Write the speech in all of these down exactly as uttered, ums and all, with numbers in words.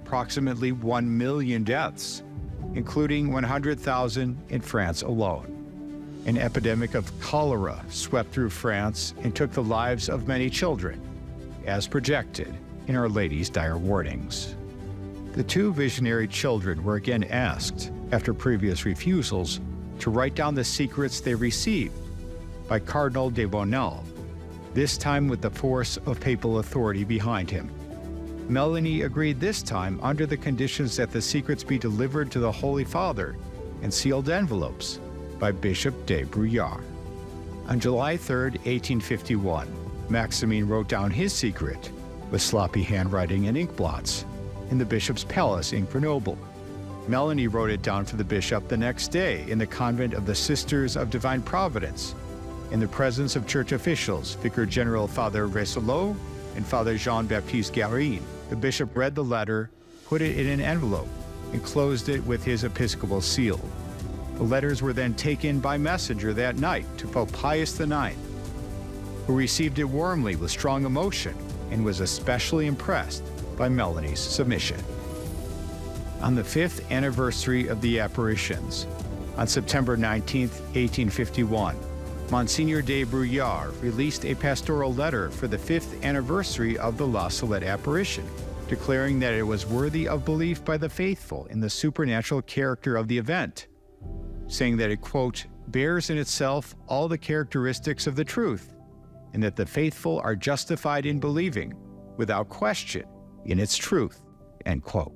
approximately one million deaths, including one hundred thousand in France alone. An epidemic of cholera swept through France and took the lives of many children, as projected in Our Lady's dire warnings. The two visionary children were again asked, after previous refusals, to write down the secrets they received by Cardinal de Bonald, this time with the force of papal authority behind him. Melanie agreed this time under the conditions that the secrets be delivered to the Holy Father in sealed envelopes by Bishop de Bruyere. On July third, eighteen fifty-one, Maximin wrote down his secret with sloppy handwriting and ink blots in the bishop's palace in Grenoble. Melanie wrote it down for the bishop the next day in the convent of the Sisters of Divine Providence, in the presence of church officials, Vicar General Father Resselot and Father Jean-Baptiste Guérin. The bishop read the letter, put it in an envelope, and closed it with his episcopal seal. The letters were then taken by messenger that night to Pope Pius the ninth, who received it warmly with strong emotion and was especially impressed by Melanie's submission. On the fifth anniversary of the apparitions, on September nineteenth, eighteen fifty-one, Monsignor de Bruyere released a pastoral letter for the fifth anniversary of the La Salette apparition, declaring that it was worthy of belief by the faithful in the supernatural character of the event, saying that it, quote, bears in itself all the characteristics of the truth, and that the faithful are justified in believing, without question, in its truth, end quote.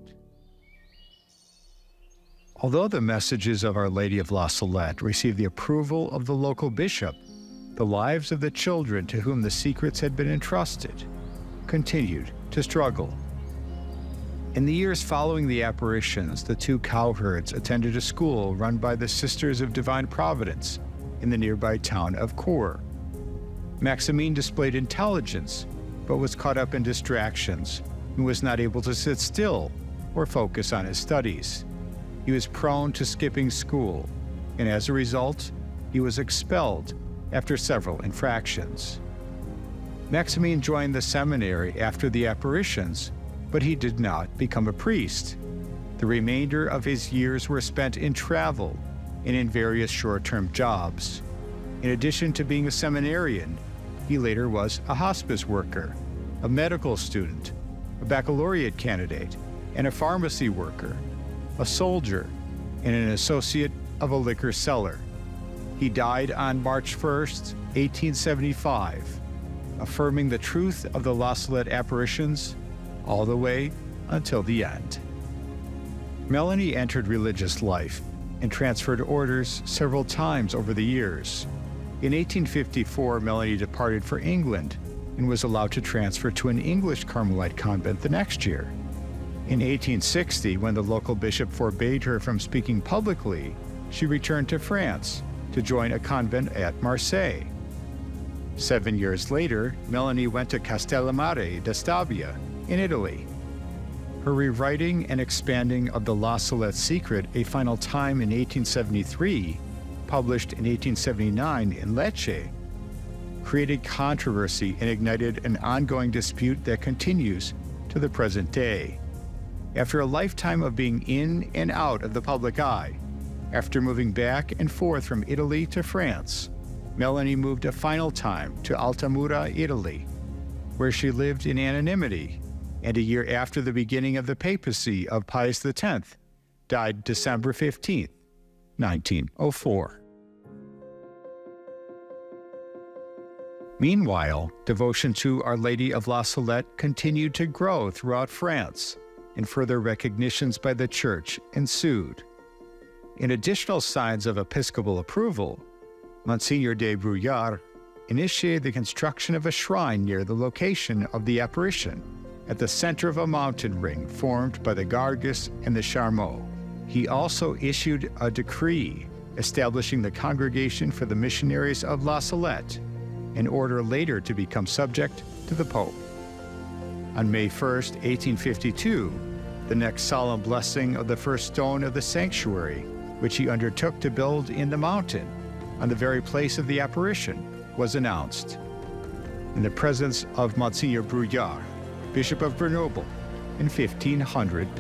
Although the messages of Our Lady of La Salette received the approval of the local bishop, the lives of the children to whom the secrets had been entrusted continued to struggle. In the years following the apparitions, the two cowherds attended a school run by the Sisters of Divine Providence in the nearby town of Cours. Maximin displayed intelligence, but was caught up in distractions and was not able to sit still or focus on his studies. He was prone to skipping school, and as a result, he was expelled after several infractions. Maximin joined the seminary after the apparitions, but he did not become a priest. The remainder of his years were spent in travel and in various short-term jobs. In addition to being a seminarian, he later was a hospice worker, a medical student, a baccalaureate candidate, and a pharmacy worker, a soldier, and an associate of a liquor seller. He died on March first, eighteen seventy-five, affirming the truth of the La Salette apparitions all the way until the end. Melanie entered religious life and transferred orders several times over the years. In eighteen fifty-four, Melanie departed for England and was allowed to transfer to an English Carmelite convent the next year. In eighteen sixty, when the local bishop forbade her from speaking publicly, she returned to France to join a convent at Marseille. Seven years later, Melanie went to Castellammare d'Astabia in Italy. Her rewriting and expanding of the La Salette secret a final time in eighteen seventy-three, published in eighteen seventy-nine in Lecce, created controversy and ignited an ongoing dispute that continues to the present day. After a lifetime of being in and out of the public eye, after moving back and forth from Italy to France, Melanie moved a final time to Altamura, Italy, where she lived in anonymity, and a year after the beginning of the papacy of Pius the tenth, died December fifteenth, nineteen oh four. Meanwhile, devotion to Our Lady of La Salette continued to grow throughout France, and further recognitions by the Church ensued. In additional signs of episcopal approval, Monsignor de Bruyere initiated the construction of a shrine near the location of the apparition, at the center of a mountain ring formed by the Gargas and the Charmeau. He also issued a decree establishing the Congregation for the Missionaries of La Salette, an order later to become subject to the Pope. On May first, eighteen fifty-two, the next solemn blessing of the first stone of the sanctuary, which he undertook to build in the mountain, on the very place of the apparition, was announced. In the presence of Monsignor Bruyere, Bishop of Grenoble, in fifteen hundred